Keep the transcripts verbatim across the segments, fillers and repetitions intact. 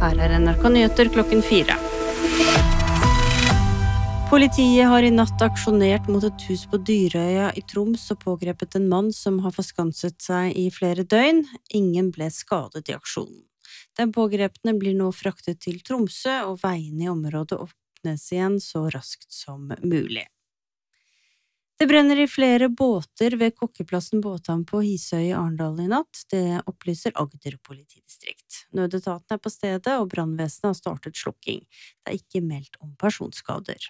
Her er N R K Nyheter klokken fire. Politiet har i natt aksjonert mot et hus på Dyrøya i Troms og pågrepet en mann som har forskanset seg i flere døgn. Ingen ble skadet i aksjonen. Den pågrepne blir nå fraktet til Tromsø, og veiene i området åpnes igjen så raskt som mulig. Det brenner i flere båter ved Kokkeplassen båthavn på Hisøy i Arendal i natt. Det opplyser Agder politidistrikt. Nødetaten er på stedet, og brannvesenet har startet slukking. Det er ikke meldt om personskader.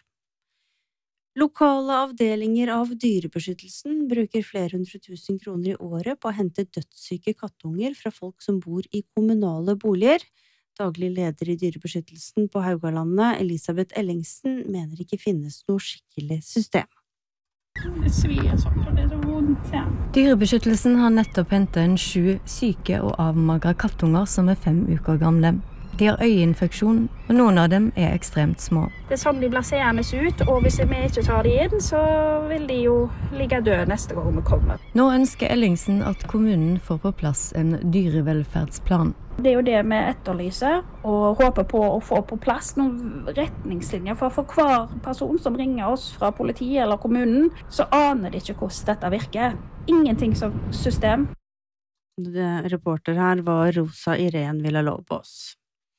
Lokale avdelinger av dyrebeskyttelsen bruker flere hundre tusen kroner i året på å hente dødssyke kattunger fra folk som bor i kommunale boliger. Daglig leder i dyrebeskyttelsen på Haugalandet, Elisabeth Ellingsen, mener ikke finnes noe skikkelig system. Det svir sånn, for det er så vondt, ja. Dyrebeskyttelsen har nettopp hentet en sju syke og avmagra kattunger som er fem uker gamle. De har øyeinfeksjon, og noen av dem er ekstremt små. Det er sånn de blir seende ut, og hvis vi ikke tar de inn, så vil de jo ligge døde neste gang vi kommer. Nå ønsker Ellingsen at kommunen får på plass en dyrevelferdsplan. Det er jo det vi etterlyser, og håper på å få på plass noen retningslinjer. For for hver person som ringer oss fra politiet eller kommunen, så aner de ikke hvordan dette virker. Ingenting som system. Det, reporter her var Rosa Irene Villalobos.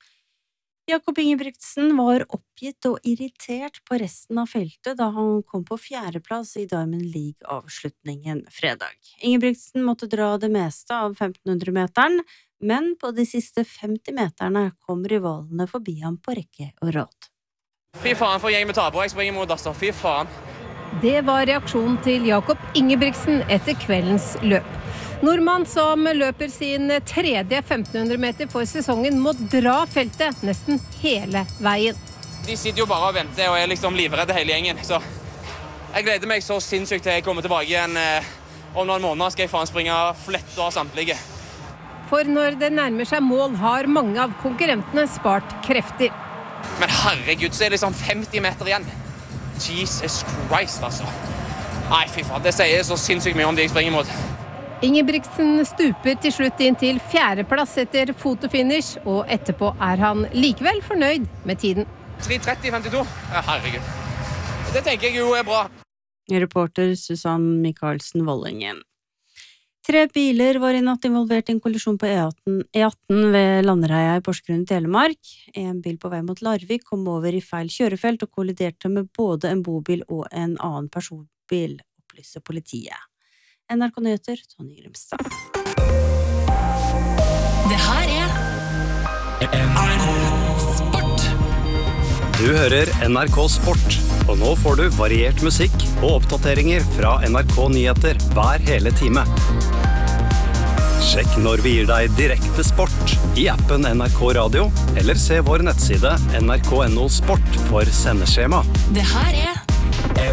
Jakob Ingebrigtsen var oppgitt og irritert på resten av feltet da han kom på fjerdeplass i Diamond League-avslutningen fredag. Ingebrigtsen måtte dra det meste av femten hundre meteren, men på de siste femti meterne kom rivalene forbi ham på rekke og rad. Fy faen, for gjeng med taper, jeg springer mot Asta, fy faen. Det var reaksjonen til Jakob Ingebrigtsen etter kveldens løp. Nordmann som løper sin tredje femten hundre meter for sesongen må dra feltet nesten hele veien. De sitter jo bare og venter og er liksom livredde hele gjengen, så jeg gleder meg så sinnssykt til jeg kommer tilbake igjen. Om noen måneder skal jeg faen springe flett av samtlige. For når det nærmer seg mål har mange av konkurrentene spart krefter. Men herregud, så er det liksom femti meter igjen. Jesus Christ, altså. Nei, fy faen, det sier så sinnssykt mye om de jeg springer mot. Ingebrigtsen stuper til slutt inn til fjerdeplass etter fotofinish, og etterpå er han likevel fornøyd med tiden. tre tretti femtito? Ja, herregud. Det tenker jeg jo er bra. Reporter Susann Michaelsen Vollingen. Tre biler var i natt involvert i en kollisjon på E atten, E atten ved Landereia i Porsgrunn, Telemark. En bil på vei mot Larvik kom over i feil kjørefelt og kolliderte med både en bobil og en annen personbil, opplyser politiet. N R K Nyheter, Tonje Grimstad. Det her er N R K Sport. Du hører N R K Sport, og nå får du variert musikk og oppdateringer fra N R K Nyheter hver hele time. Sjekk når vi gir deg direkte sport i appen N R K Radio, eller se vår nettside N R K punktum N O Sport for sendeskjema. Det her er